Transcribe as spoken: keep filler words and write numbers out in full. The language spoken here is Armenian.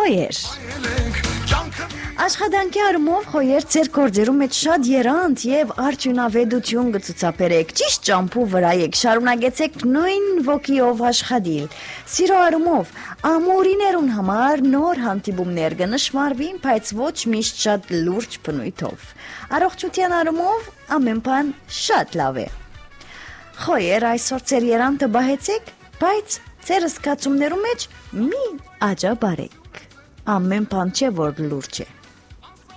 Խոյեր Աշխատանքի առումով խոյեր ձեր գործերում մեջ շատ երանտ եւ արդյունավետություն կցուցաբերեք, ճիշտ ճամփու վրա եք, շարունակեցեք նույն ոգիով աշխատել։ Սիրո առումով ամորիներուն համար նոր հանդիպումներ կնշմարվին, բայց ոչ միշտ շատ լուրջ բնույթով։ Առողջության առումով ամեն բան շատ լավ է։ Խոյեր այսօր ձեր երանտը բահեցեք, բայց ձեր զգացումներու մեջ մի աջաբարեք։ Ամեն բան չէ որ լուրջ է։